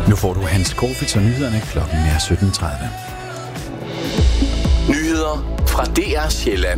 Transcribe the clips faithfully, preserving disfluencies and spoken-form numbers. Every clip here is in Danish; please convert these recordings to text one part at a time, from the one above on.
Nu får du Hans Korfitz og nyhederne. Klokken er sytten tredive. Nyheder fra D R Sjælland.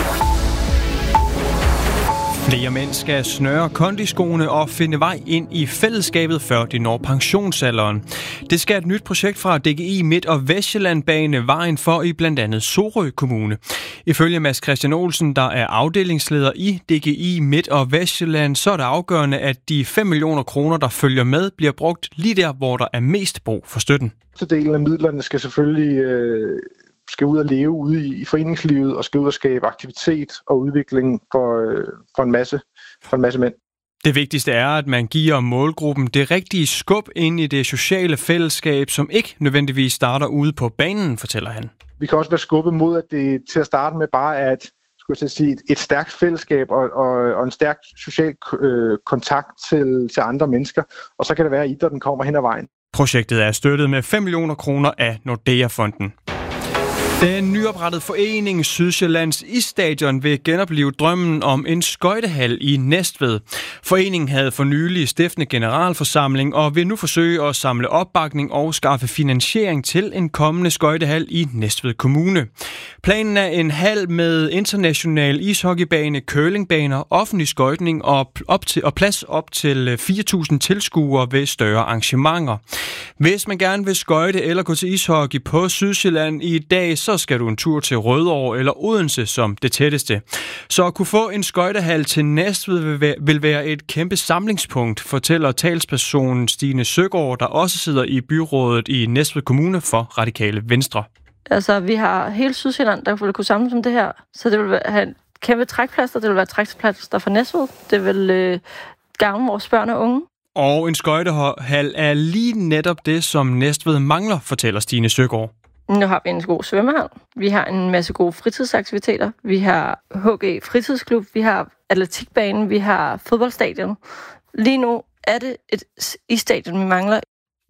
Flere mænd skal snøre kondiskoene og finde vej ind i fællesskabet, før de når pensionsalderen. Det skal et nyt projekt fra D G I Midt- og Vestsjælland bane vejen for i blandt andet Sorø Kommune. Ifølge Mads Christian Olsen, der er afdelingsleder i D G I Midt- og Vestsjælland, så er det afgørende, at de fem millioner kroner, der følger med, bliver brugt lige der, hvor der er mest brug for støtten. Så delen af midlerne skal selvfølgelig øh, skal ud og leve ude i, i foreningslivet og skal ud og skabe aktivitet og udvikling for, øh, for, en, masse, for en masse mænd. Det vigtigste er, at man giver målgruppen det rigtige skub ind i det sociale fællesskab, som ikke nødvendigvis starter ude på banen, fortæller han. Vi kan også være skubbet mod, at det til at starte med bare er et, skulle jeg sige, et, et stærkt fællesskab og, og, og en stærk social øh, kontakt til, til andre mennesker. Og så kan det være, at idrætten kommer hen ad vejen. Projektet er støttet med fem millioner kroner af Nordea-fonden. Den nyoprettede forening Sydsjællands Isstadion vil genopleve drømmen om en skøjtehal i Næstved. Foreningen havde for nylig stiftende generalforsamling og vil nu forsøge at samle opbakning og skaffe finansiering til en kommende skøjtehal i Næstved Kommune. Planen er en hal med international ishockeybane, curlingbaner, offentlig skøjtning og, op til, og plads op til fire tusind tilskuere ved større arrangementer. Hvis man gerne vil skøjte eller gå til ishockey på Sydsjælland i dag, så skal du en tur til Rødovre eller Odense som det tætteste. Så at kunne få en skøjtehal til Næstved vil være et kæmpe samlingspunkt, fortæller talspersonen Stine Søgaard, der også sidder i byrådet i Næstved Kommune for Radikale Venstre. Altså, vi har hele Sydsjælland, der vil kunne samles om det her, så det vil have en kæmpe trækplaster, det vil være trækplaster for Næstved, det vil øh, gavne vores børn og unge. Og en skøjtehal er lige netop det, som Næstved mangler, fortæller Stine Søgaard. Nu har vi en god svømmehal, vi har en masse gode fritidsaktiviteter, vi har H G fritidsklub, vi har atletikbanen, vi har fodboldstadion. Lige nu er det et isstadion, vi mangler.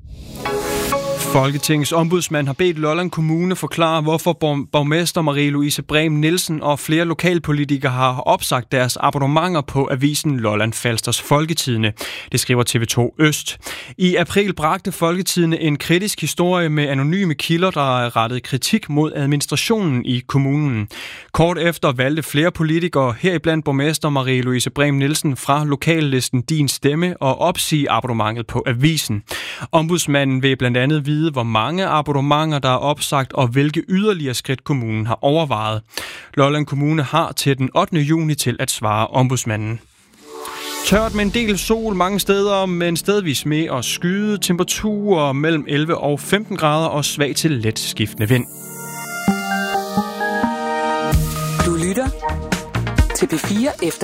Folketingets ombudsmand har bedt Lolland Kommune forklare, hvorfor borgmester Marie-Louise Brehm Nielsen og flere lokalpolitikere har opsagt deres abonnementer på avisen Lolland Falsters Folketidende. Det skriver T V to Øst. I april bragte Folketidende en kritisk historie med anonyme kilder, der rettede kritik mod administrationen i kommunen. Kort efter valgte flere politikere, heriblandt borgmester Marie-Louise Brehm Nielsen fra lokallisten Din Stemme, og opsige abonnementet på avisen. Ombudsmanden vil blandt andet vide, hvor mange abonnementer, der er opsagt, og hvilke yderligere skridt kommunen har overvejet. Lolland Kommune har til den ottende juni til at svare ombudsmanden. Tørt med en del sol mange steder, men stedvis med at skyde. Temperaturer mellem elleve og femten grader og svag til let skiftende vind. Du lytter til P fire efter